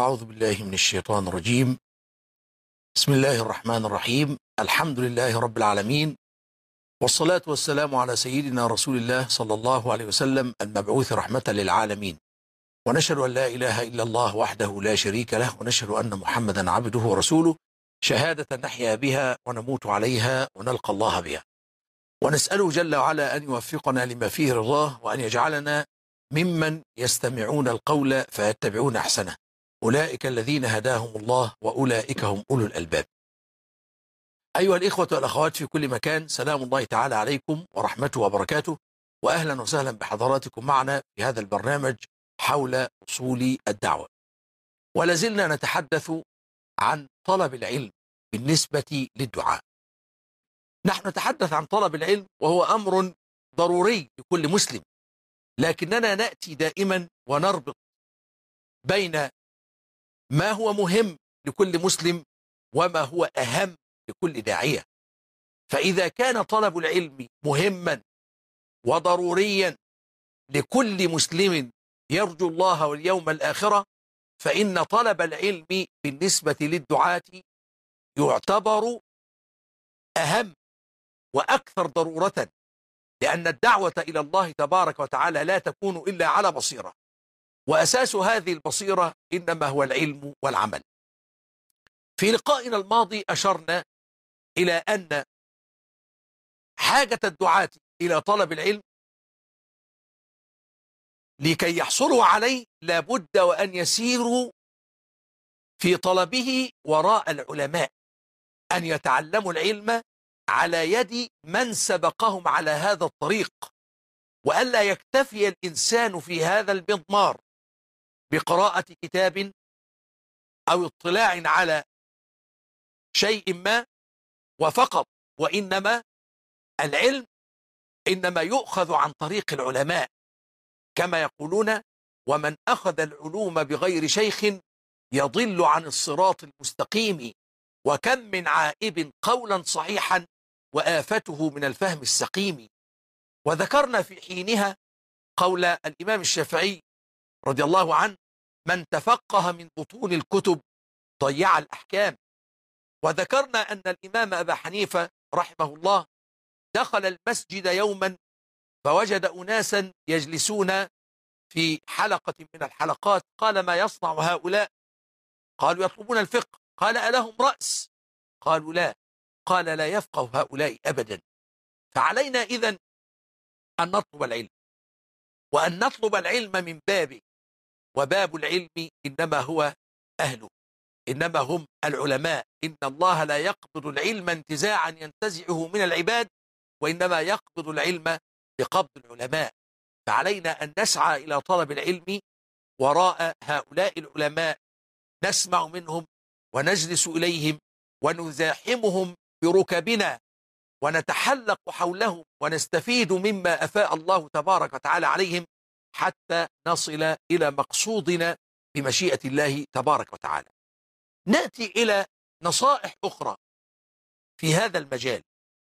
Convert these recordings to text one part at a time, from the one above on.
أعوذ بالله من الشيطان الرجيم. بسم الله الرحمن الرحيم. الحمد لله رب العالمين، والصلاة والسلام على سيدنا رسول الله صلى الله عليه وسلم المبعوث رحمة للعالمين، ونشهد أن لا إله إلا الله وحده لا شريك له، ونشهد أن محمدا عبده ورسوله، شهادة نحيا بها ونموت عليها ونلقى الله بها، ونسأله جل وعلا أن يوفقنا لما فيه رضاه، وأن يجعلنا ممن يستمعون القول فيتبعون أحسنه. أولئك الذين هداهم الله وأولئك هم أولو الألباب. أيها الإخوة والأخوات في كل مكان، سلام الله تعالى عليكم ورحمته وبركاته، وأهلا وسهلا بحضراتكم معنا في هذا البرنامج حول أصول الدعوة. ولازلنا نتحدث عن طلب العلم بالنسبة للدعاء. نحن نتحدث عن طلب العلم وهو أمر ضروري لكل مسلم، لكننا نأتي دائما ونربط بين ما هو مهم لكل مسلم وما هو أهم لكل داعية. فإذا كان طلب العلم مهما وضروريا لكل مسلم يرجو الله واليوم الآخرة، فإن طلب العلم بالنسبة للدعاة يعتبر أهم وأكثر ضرورة، لأن الدعوة إلى الله تبارك وتعالى لا تكون إلا على بصيرة، وأساس هذه البصيرة إنما هو العلم والعمل. في لقائنا الماضي أشرنا إلى أن حاجة الدعاة إلى طلب العلم لكي يحصلوا عليه لابد وأن يسيروا في طلبه وراء العلماء، أن يتعلموا العلم على يد من سبقهم على هذا الطريق، وألا يكتفي الإنسان في هذا المضمار بقراءة كتاب أو اطلاع على شيء ما وفقط، وإنما العلم إنما يؤخذ عن طريق العلماء، كما يقولون: ومن أخذ العلوم بغير شيخ يضل عن الصراط المستقيم، وكم من عائب قولا صحيحا وآفته من الفهم السقيم. وذكرنا في حينها قول الإمام الشافعي رضي الله عنه: من تفقه من بطون الكتب ضيع الأحكام. وذكرنا أن الإمام أبا حنيفة رحمه الله دخل المسجد يوما فوجد أناسا يجلسون في حلقة من الحلقات، قال: ما يصنع هؤلاء؟ قالوا: يطلبون الفقه. قال: ألهم رأس؟ قالوا: لا. قال: لا يفقه هؤلاء أبدا. فعلينا إذن أن نطلب العلم، وأن نطلب العلم من بابه، وباب العلم إنما هو أهله، إنما هم العلماء. إن الله لا يقبض العلم انتزاعا ينتزعه من العباد، وإنما يقبض العلم بقبض العلماء. فعلينا أن نسعى إلى طلب العلم وراء هؤلاء العلماء، نسمع منهم ونجلس إليهم ونزاحمهم بركبنا ونتحلق حولهم ونستفيد مما أفاء الله تبارك وتعالى عليهم، حتى نصل إلى مقصودنا بمشيئة الله تبارك وتعالى. نأتي إلى نصائح أخرى في هذا المجال.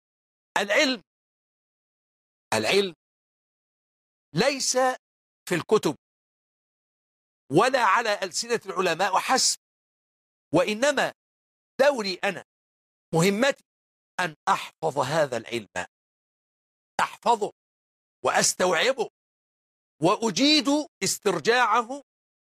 العلم ليس في الكتب ولا على ألسنة العلماء وحسب، وإنما دوري أنا، مهمتي أن أحفظ هذا العلم، أحفظه وأستوعبه وأجيد استرجاعه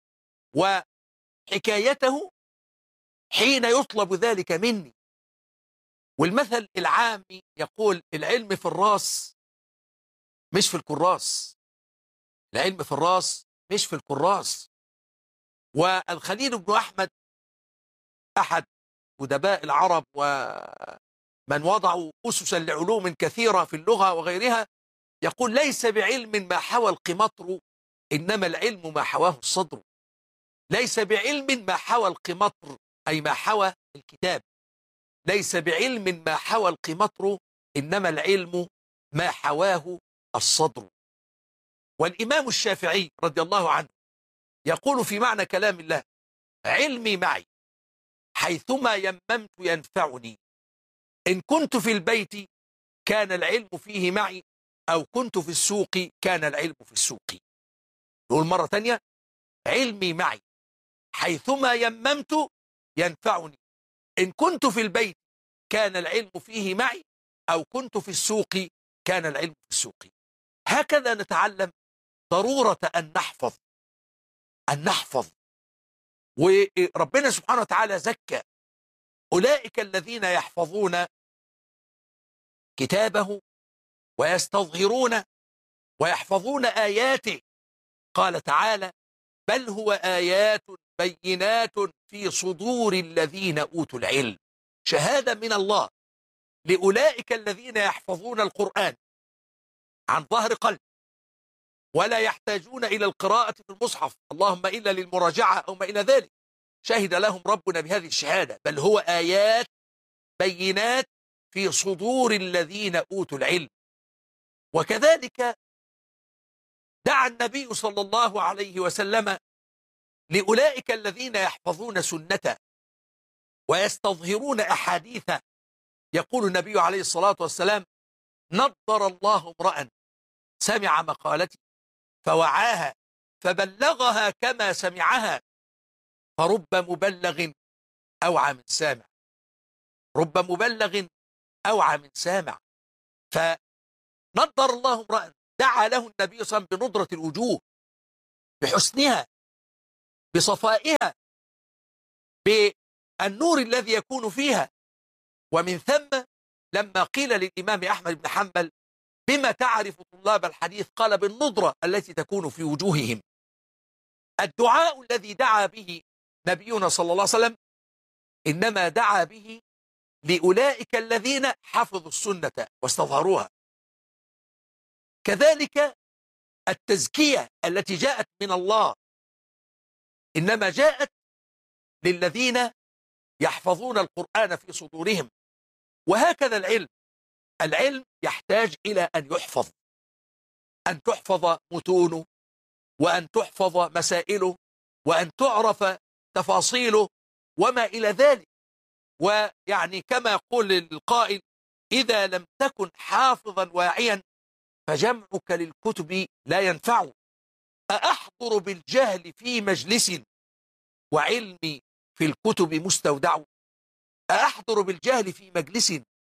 وحكايته حين يطلب ذلك مني. والمثل العامي يقول: العلم في الراس مش في الكراس. العلم في الراس مش في الكراس. والخليل بن أحمد أحد أدباء العرب ومن وضعوا أسسا لعلوم كثيرة في اللغة وغيرها يقول: ليس بعلم ما حوى القمطر، إنما العلم ما حواه الصدر. ليس بعلم ما حوى القمطر، أي ما حوى الكتاب. ليس بعلم ما حوى القمطر، إنما العلم ما حواه الصدر. والإمام الشافعي رضي الله عنه يقول في معنى كلام الله: علمي معي حيثما يممت ينفعني، إن كنت في البيت كان العلم فيه معي، أو كنت في السوق كان العلم في السوق. نقول مرة تانية: علمي معي حيثما يممت ينفعني، إن كنت في البيت كان العلم فيه معي، أو كنت في السوق كان العلم في السوق. هكذا نتعلم ضرورة أن نحفظ. وربنا سبحانه وتعالى زكى أولئك الذين يحفظون كتابه ويستظهرون ويحفظون آياته. قال تعالى: بل هو آيات بينات في صدور الذين أوتوا العلم. شهادة من الله لأولئك الذين يحفظون القرآن عن ظهر قلب ولا يحتاجون إلى القراءة في المصحف، اللهم إلا للمراجعة أو ما إلى ذلك. شهد لهم ربنا بهذه الشهادة: بل هو آيات بينات في صدور الذين أوتوا العلم. وكذلك دعا النبي صلى الله عليه وسلم لأولئك الذين يحفظون سنته ويستظهرون أحاديثه. يقول النبي عليه الصلاة والسلام: نضر الله امرأ سمع مقالتي فوعاها فبلغها كما سمعها، فرب مبلغ أوعى من سامع. رب مبلغ أوعى من سامع. فنضر الله امرأ، دعا له النبي صلى الله عليه وسلم بنضرة الوجوه، بحسنها، بصفائها، بالنور الذي يكون فيها. ومن ثم لما قيل للإمام أحمد بن حنبل: بما تعرف طلاب الحديث؟ قال: بالنضرة التي تكون في وجوههم. الدعاء الذي دعا به نبينا صلى الله عليه وسلم إنما دعا به لأولئك الذين حفظوا السنة واستظهروها. كذلك التزكية التي جاءت من الله إنما جاءت للذين يحفظون القرآن في صدورهم. وهكذا العلم يحتاج إلى أن يحفظ، أن تحفظ متونه، وأن تحفظ مسائله، وأن تعرف تفاصيله وما إلى ذلك. ويعني كما يقول القائل: إذا لم تكن حافظا واعيا فجمعك للكتب لا ينفع. أأحضر بالجهل في مجلس وعلمي في الكتب مستودع؟ أأحضر بالجهل في مجلس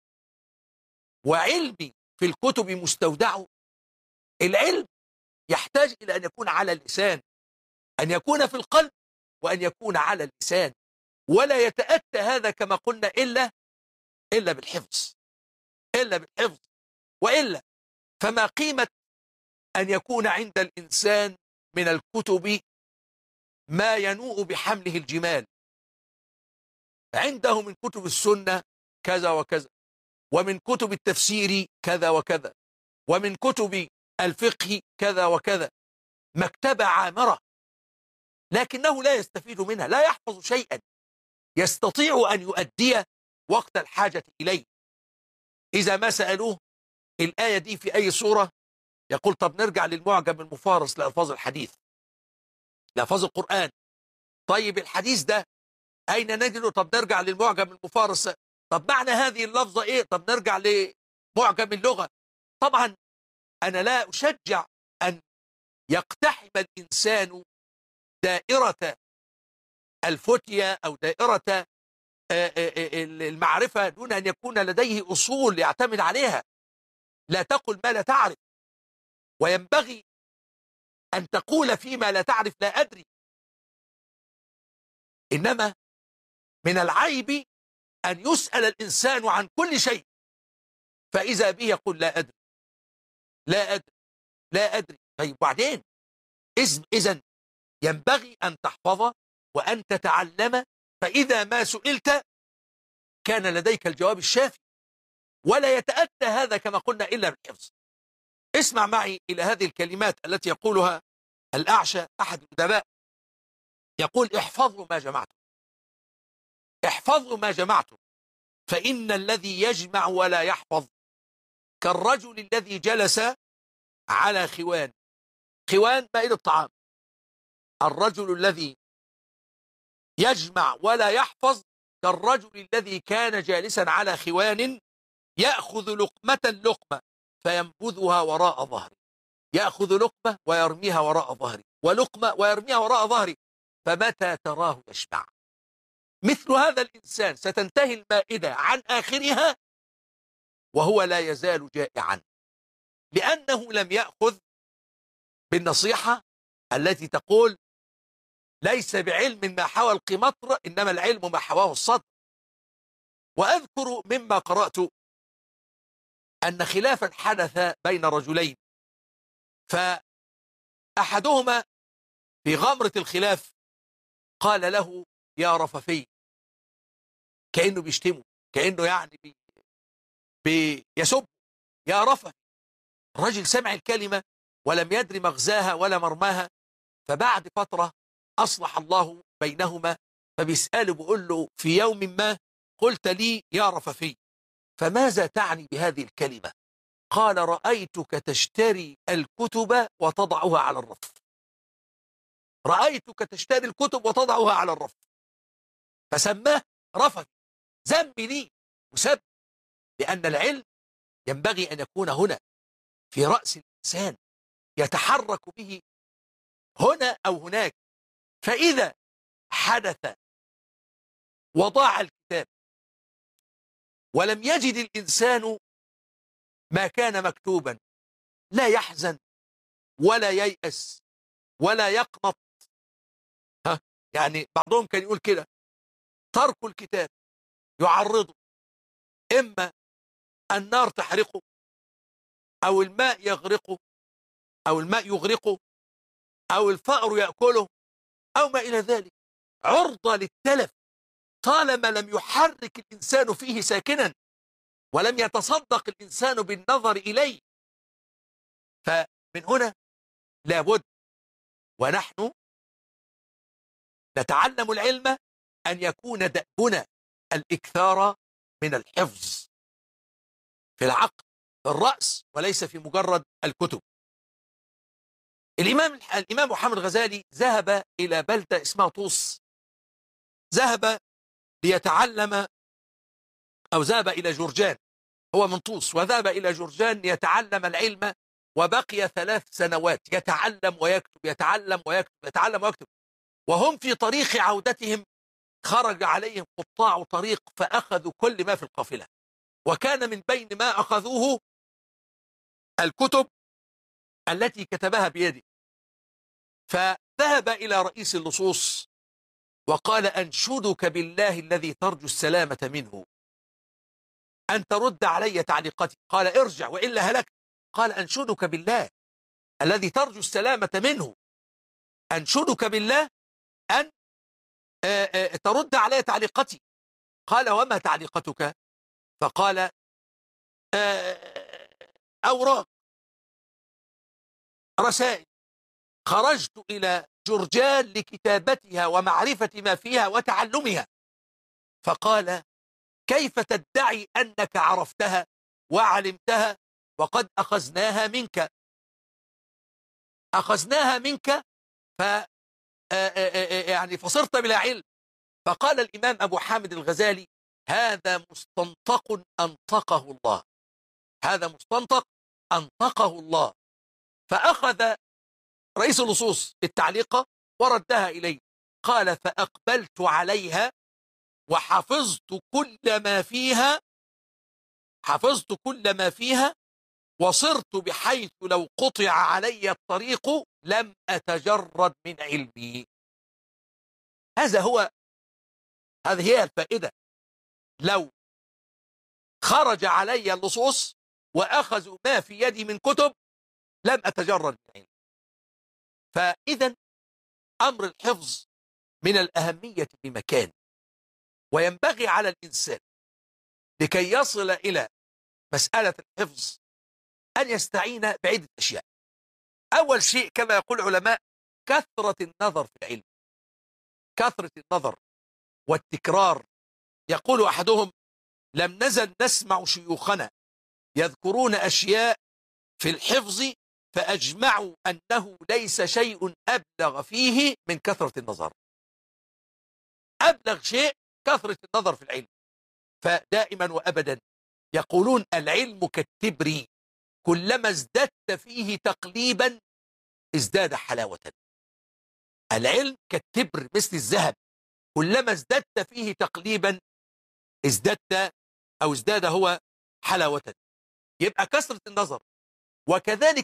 وعلمي في الكتب مستودع. العلم يحتاج إلى أن يكون على اللسان، أن يكون في القلب، وأن يكون على اللسان. ولا يتأتى هذا كما قلنا إلا بالحفظ، وإلا فما قيمة أن يكون عند الإنسان من الكتب ما ينوء بحمله الجمال؟ عنده من كتب السنة كذا وكذا، ومن كتب التفسير كذا وكذا، ومن كتب الفقه كذا وكذا، مكتبة عامرة، لكنه لا يستفيد منها، لا يحفظ شيئا يستطيع أن يؤدي وقت الحاجة إليه. إذا ما سألوه الآية دي في أي سورة، يقول: طب نرجع للمعجم المفارس لألفاظ الحديث، لألفاظ القرآن. طيب الحديث ده أين نجده؟ طب نرجع للمعجم المفارس. طب معنى هذه اللفظة إيه؟ طب نرجع لمعجم اللغة. طبعا أنا لا أشجع أن يقتحم الإنسان دائرة الفتية أو دائرة المعرفة دون أن يكون لديه أصول يعتمد عليها. لا تقل ما لا تعرف، وينبغي أن تقول فيما لا تعرف لا أدري. إنما من العيب أن يسأل الإنسان عن كل شيء، فإذا به يقول: لا أدري، لا أدري، لا أدري. طيب بعدين إذن ينبغي أن تحفظ وأن تتعلم، فإذا ما سئلت كان لديك الجواب الشافي. ولا يتأتى هذا كما قلنا إلا بالحفظ. اسمع معي إلى هذه الكلمات التي يقولها الأعشى أحد الأدباء. يقول: احفظوا ما جمعتم، احفظوا ما جمعتم، فإن الذي يجمع ولا يحفظ كالرجل الذي جلس على خوان مائدة الطعام. الرجل الذي يجمع ولا يحفظ كالرجل الذي كان جالسا على خوان يأخذ لقمة فينبذها وراء ظهري. يأخذ لقمة ويرميها وراء ظهري، ولقمة ويرميها وراء ظهري، فمتى تراه يشبع. مثل هذا الإنسان ستنتهي المائدة عن آخرها وهو لا يزال جائعا، لأنه لم يأخذ بالنصيحة التي تقول ليس بعلم ما حوى القمطر، إنما العلم ما حواه الصدر. وأذكر مما قرأت أن خلافا حدث بين رجلين، فأحدهما في غمرة الخلاف قال له يا رففي، كأنه بيشتمه، كأنه يعني بيسب يا رفف. الرجل سمع الكلمة ولم يدري مغزاها ولا مرماها، فبعد فترة أصلح الله بينهما، فبيسأله بيقول له في يوم ما قلت لي يا رففي، فماذا تعني بهذه الكلمة؟ قال رأيتك تشتري الكتب وتضعها على الرف. رأيتك تشتري الكتب وتضعها على الرف، فسماه رفف، ذم لي وسب، لأن العلم ينبغي أن يكون هنا في رأس الإنسان يتحرك به هنا أو هناك. فإذا حدث وضاع الكتاب ولم يجد الإنسان ما كان مكتوبا لا يحزن ولا ييأس ولا يقنط. يعني بعضهم كان يقول كده: ترك الكتاب يعرضه، إما النار تحرقه أو الماء يغرقه أو الماء يغرقه أو الفأر يأكله أو ما إلى ذلك، عرضة للتلف طالما لم يحرك الإنسان فيه ساكنا ولم يتصدق الإنسان بالنظر إليه. فمن هنا لابد ونحن نتعلم العلم أن يكون دأبنا الإكثار من الحفظ في العقل في الرأس وليس في مجرد الكتب. الإمام محمد الغزالي ذهب إلى بلدة اسمها طوس، ذهب ليتعلم أو ذهب إلى جرجان، هو من طوس وذهب إلى جرجان ليتعلم العلم، وبقي 3 سنوات يتعلم ويكتب يتعلم ويكتب يتعلم ويكتب. وهم في طريق عودتهم خرج عليهم قطاع طريق فأخذوا كل ما في القافلة، وكان من بين ما أخذوه الكتب التي كتبها بيده. فذهب إلى رئيس اللصوص وقال: أنشدك بالله الذي ترجو السلامة منه أن ترد علي تعليقتي. قال: ارجع وإلا هلكت. قال: أنشدك بالله الذي ترجو السلامة منه، أنشدك بالله أن ترد علي تعليقتي. قال: وما تعليقتك؟ فقال: أوراق، رسائل، خرجت إلى جرجان لكتابتها ومعرفة ما فيها وتعلمها. فقال: كيف تدعي أنك عرفتها وعلمتها وقد أخذناها منك؟ أخذناها منك يعني فصرت بلا علم. فقال الإمام أبو حامد الغزالي: هذا مستنطق أنطقه الله، هذا مستنطق أنطقه الله. فأخذ رئيس اللصوص التعليقة وردها إليه. قال: فأقبلت عليها وحفظت كل ما فيها، حفظت كل ما فيها، وصرت بحيث لو قطع علي الطريق لم أتجرد من علمي. هذه هي الفائدة. لو خرج علي اللصوص وأخذوا ما في يدي من كتب لم أتجرد من علمي. فإذا أمر الحفظ من الأهمية بمكان، وينبغي على الإنسان لكي يصل إلى مسألة الحفظ أن يستعين بعدة أشياء. أول شيء كما يقول العلماء كثرة النظر في العلم، كثرة النظر والتكرار. يقول أحدهم: لم نزل نسمع شيوخنا يذكرون أشياء في الحفظ فأجمعوا أنه ليس شيء أبلغ فيه من كثرة النظر. أبلغ شيء كثرة النظر في العلم. فدائما وأبدا يقولون: العلم كالتبر، كلما ازددت فيه تقليبا ازداد حلاوة. العلم كالتبر مثل الذهب، كلما ازددت فيه تقليبا ازداد هو حلاوة. يبقى كثرة النظر، وكذلك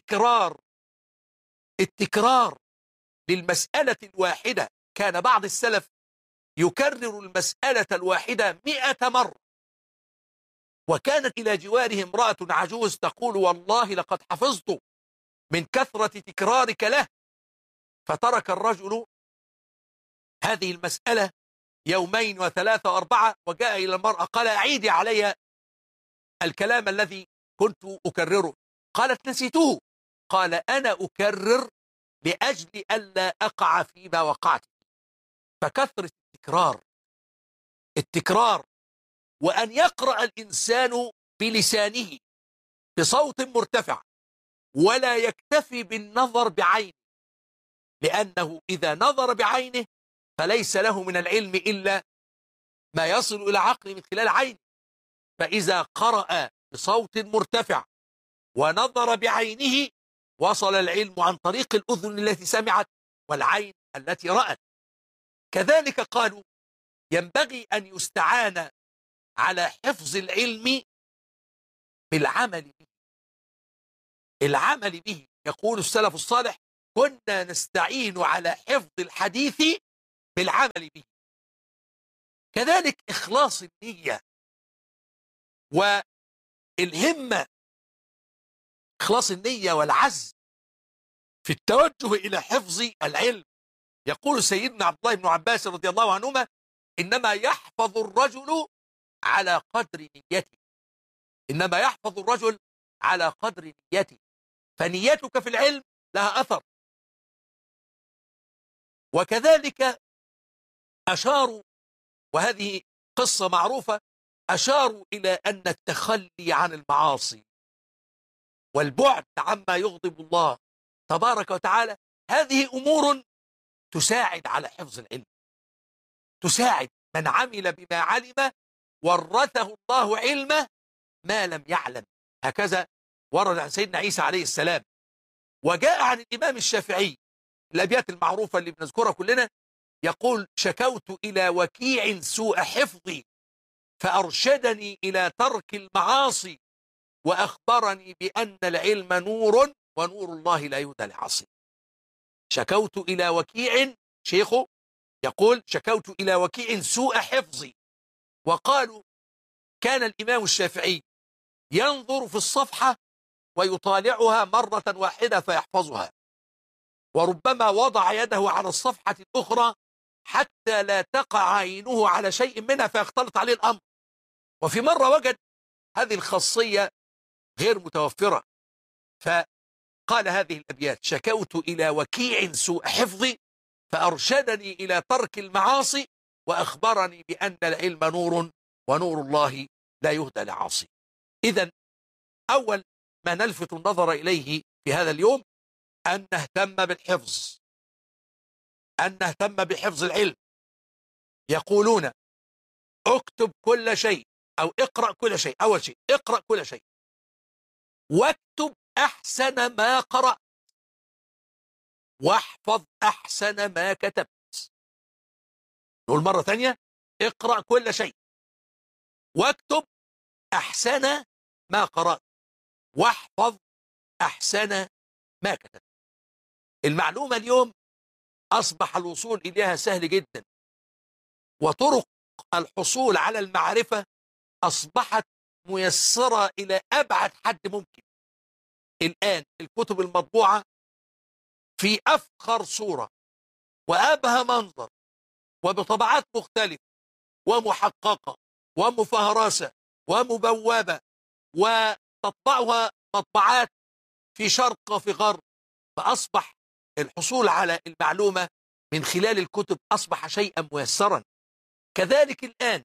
التكرار للمسألة الواحدة. كان بعض السلف يكرر المسألة الواحدة 100 مرة، وكانت إلى جواره امرأة عجوز تقول: والله لقد حفظت من كثرة تكرارك له. فترك الرجل هذه المسألة يومين وثلاثة وأربعة، وجاء إلى المرأة قال: أعيدي علي الكلام الذي كنت أكرره. قالت: نسيته. قال: أنا أكرر لأجل ألا أقع فيما وقعت. فكثرة التكرار، وأن يقرأ الإنسان بلسانه بصوت مرتفع، ولا يكتفي بالنظر بعينه، لأنه إذا نظر بعينه فليس له من العلم إلا ما يصل إلى عقله من خلال عينه. فإذا قرأ بصوت مرتفع ونظر بعينه وصل العلم عن طريق الأذن التي سمعت والعين التي رأت. كذلك قالوا: ينبغي أن يستعان على حفظ العلم العمل به. يقول السلف الصالح: كنا نستعين على حفظ الحديث بالعمل به. كذلك إخلاص النية والهمة، إخلاص النية والعزم في التوجه إلى حفظ العلم. يقول سيدنا عبد الله بن عباس رضي الله عنهما: إنما يحفظ الرجل على قدر نيته. إنما يحفظ الرجل على قدر نيته، فنيتك في العلم لها أثر. وكذلك أشاروا، وهذه قصة معروفة، أشاروا إلى أن التخلي عن المعاصي والبعد عما يغضب الله تبارك وتعالى هذه أمور تساعد على حفظ العلم، تساعد. من عمل بما علم ورثه الله علمه ما لم يعلم. هكذا ورد عن سيدنا عيسى عليه السلام. وجاء عن الإمام الشافعي الأبيات المعروفة اللي بنذكرها كلنا، يقول: شكوت إلى وكيع سوء حفظي فأرشدني إلى ترك المعاصي وأخبرني بأن العلم نور ونور الله لا يهدى لعاصي. شكوت إلى وكيع، شيخه يقول: شكوت إلى وكيع سوء حفظي. وقالوا: كان الإمام الشافعي ينظر في الصفحة ويطالعها مرة واحدة فيحفظها، وربما وضع يده على الصفحة الأخرى حتى لا تقع عينه على شيء منها فيختلط عليه الأمر. وفي مرة وجد هذه الخاصية غير متوفرة، فقال هذه الأبيات: شكوت إلى وكيع سوء حفظي فأرشدني إلى ترك المعاصي وأخبرني بأن العلم نور ونور الله لا يهدى لعاصي. إذن أول ما نلفت النظر إليه في هذا اليوم أن نهتم بالحفظ، أن نهتم بحفظ العلم. يقولون: اكتب كل شيء أو اقرأ كل شيء. أول شيء اقرأ كل شيء، واكتب أحسن ما قرأت، واحفظ أحسن ما كتبت. نقول مرة ثانية: اقرأ كل شيء، واكتب أحسن ما قرأت، واحفظ أحسن ما كتبت. المعلومة اليوم أصبح الوصول إليها سهل جدا، وطرق الحصول على المعرفة أصبحت ميسرة إلى أبعد حد ممكن. الآن الكتب المطبوعة في أفخر صورة وأبهى منظر وبطبعات مختلفة ومحققة ومفهرسة ومبوبة، وتطبعها مطبعات في شرق وفي غرب. فأصبح الحصول على المعلومة من خلال الكتب أصبح شيئا ميسرا. كذلك الآن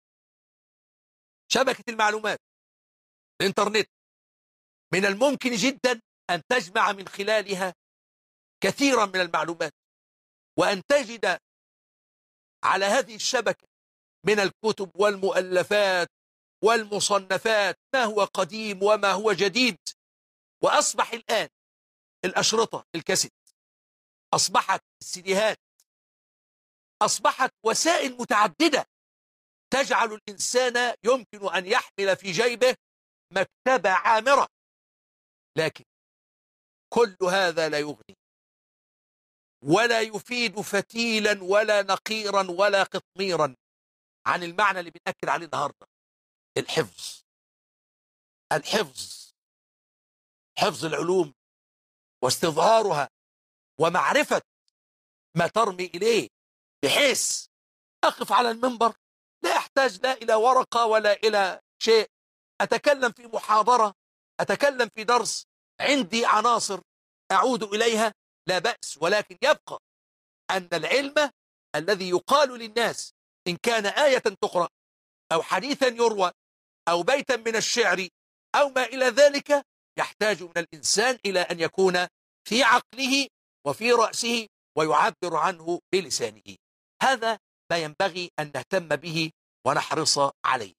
شبكة المعلومات، الإنترنت، من الممكن جدا أن تجمع من خلالها كثيرا من المعلومات، وأن تجد على هذه الشبكة من الكتب والمؤلفات والمصنفات ما هو قديم وما هو جديد. وأصبح الآن الأشرطة، الكاسيت، أصبحت السيديهات، أصبحت وسائل متعددة تجعل الإنسان يمكن أن يحمل في جيبه مكتبة عامرة، لكن كل هذا لا يغني ولا يفيد فتيلا ولا نقيرا ولا قطميرا عن المعنى اللي بنأكد عليه النهارده، الحفظ. الحفظ، حفظ العلوم واستظهارها ومعرفة ما ترمي إليه، بحيث أقف على المنبر لا أحتاج لا إلى ورقة ولا إلى شيء، أتكلم في محاضرة، أتكلم في درس، عندي عناصر أعود إليها لا بأس، ولكن يبقى أن العلم الذي يقال للناس إن كان آية تقرأ أو حديثا يروى أو بيتا من الشعر أو ما إلى ذلك، يحتاج من الإنسان إلى أن يكون في عقله وفي رأسه ويعبر عنه بلسانه. هذا ما ينبغي أن نهتم به ونحرص عليه.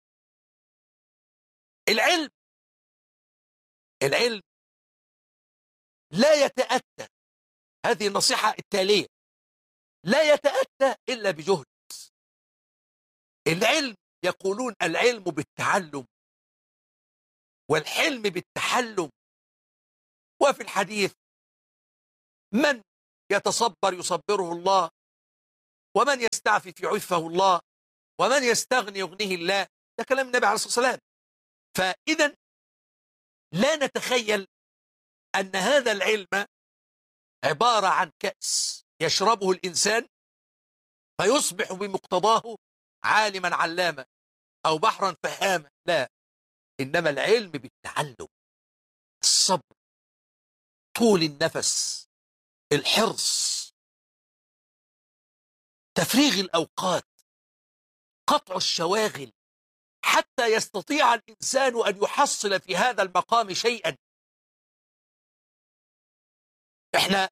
العلم لا يتأتى، هذه النصيحة التالية، لا يتأتى إلا بجهد. العلم يقولون العلم بالتعلم والحلم بالتحلم، وفي الحديث من يتصبر يصبره الله، ومن يستعفف يعفه الله، ومن يستغني يغنيه الله. ده كلام النبي عليه الصلاة والسلام. فإذا لا نتخيل أن هذا العلم عبارة عن كأس يشربه الإنسان فيصبح بمقتضاه عالما علاما أو بحرا فهاما، لا، إنما العلم بالتعلم، الصبر، طول النفس، الحرص، تفريغ الأوقات، قطع الشواغل، حتى يستطيع الإنسان أن يحصل في هذا المقام شيئا. احنا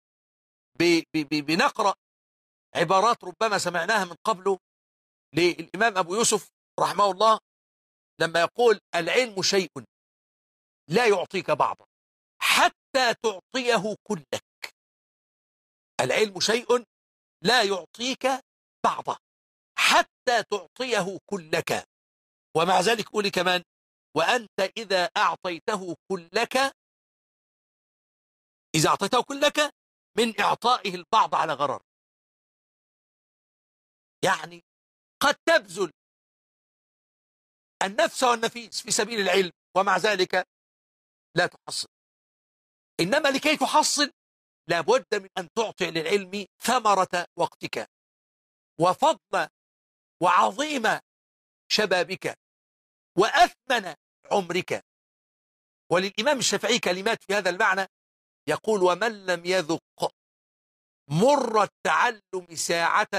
بنقرأ عبارات ربما سمعناها من قبله للإمام أبو يوسف رحمه الله لما يقول العلم شيء لا يعطيك بعضه حتى تعطيه كلك. العلم شيء لا يعطيك بعضه حتى تعطيه كلك. ومع ذلك قولي كمان وأنت إذا أعطيته كلك، إذا أعطيته كلك من إعطائه البعض على غرر. يعني قد تبذل النفس والنفيس في سبيل العلم ومع ذلك لا تحصل، إنما لكي تحصل لابد من أن تعطي للعلم ثمرة وقتك وفضل وعظيم شبابك وأثمن عمرك. وللإمام الشافعي كلمات في هذا المعنى، يقول ومن لم يذق مر التعلم ساعة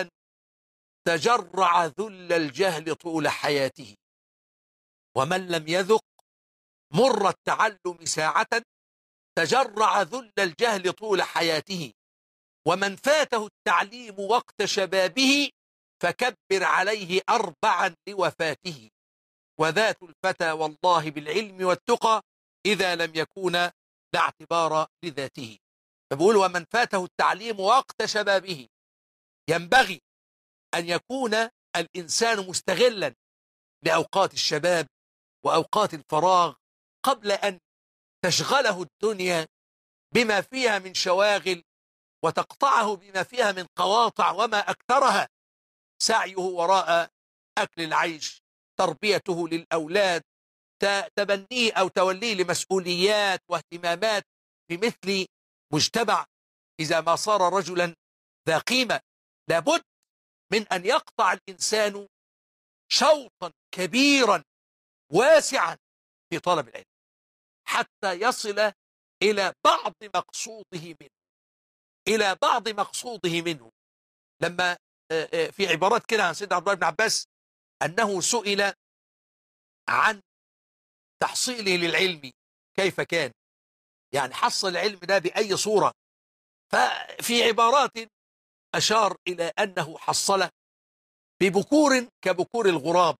تجرع ذل الجهل طول حياته. ومن لم يذق مر التعلم ساعة تجرع ذل الجهل طول حياته. ومن فاته التعليم وقت شبابه فكبر عليه 4 لوفاته. وذات الفتى والله بالعلم والتقى إذا لم يكون لا اعتبار لذاته. فبقول ومن فاته التعليم وقت شبابه، ينبغي أن يكون الإنسان مستغلا لأوقات الشباب وأوقات الفراغ قبل أن تشغله الدنيا بما فيها من شواغل وتقطعه بما فيها من قواطع وما أكثرها. سعيه وراء أكل العيش، تربيته للأولاد، تبنيه أو توليه لمسؤوليات واهتمامات في مثل مجتمع إذا ما صار رجلا ذا قيمة. لابد من أن يقطع الإنسان شوطا كبيرا واسعا في طلب العلم حتى يصل إلى بعض مقصوده منه، إلى بعض مقصوده منه. لما في عبارات كده عن سيدنا عبد الله بن عباس أنه سئل عن تحصيله للعلم كيف كان، يعني حصل العلم ده بأي صورة، ففي عبارات أشار إلى أنه حصله ببكور كبكور الغراب،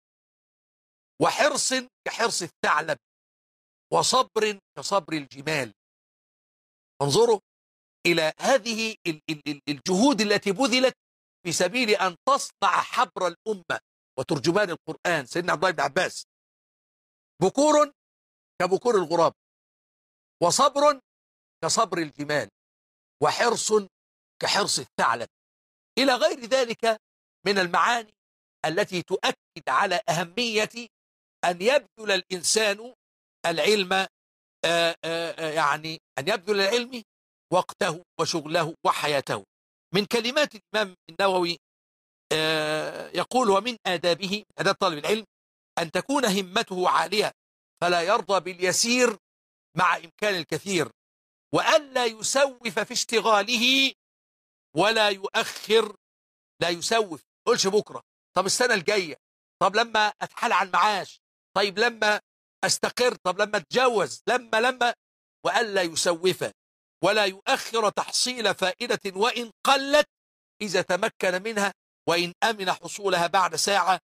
وحرص كحرص الثعلب، وصبر كصبر الجمال. انظروا إلى هذه الجهود التي بذلت في سبيل أن تصنع حبر الأمة وترجمان القرآن. سيدنا عبد الله بن عباس: بكور كبكور الغراب، وصبر كصبر الجمال، وحرص كحرص الثعلب، إلى غير ذلك من المعاني التي تؤكد على أهمية أن يبذل الإنسان العلم، يعني أن يبذل العلم وقته وشغله وحياته. من كلمات الإمام النووي يقول: ومن آدابه، آداب طالب العلم، أن تكون همته عالية فلا يرضى باليسير مع إمكان الكثير، وألا يسوف في اشتغاله ولا يؤخر. لا يسوف، قولش بكرة، طب السنة الجاية، طب لما أتحال عن معاش، طيب لما أستقر، طب لما أتجوز، لما وألا يسوف ولا يؤخر تحصيل فائدة وإن قلت إذا تمكن منها، وإن أمن حصولها بعد ساعة،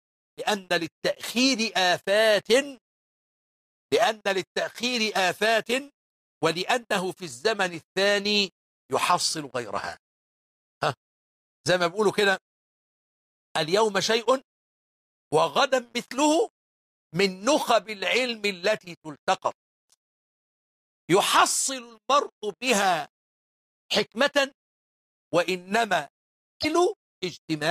لأن للتأخير آفات ولأنه في الزمن الثاني يحصل غيرها. زي ما بيقولوا كده: اليوم شيء وغدا مثله من نخب العلم التي تلتقط، يحصل المرء بها حكمة، وإنما كل اجتماع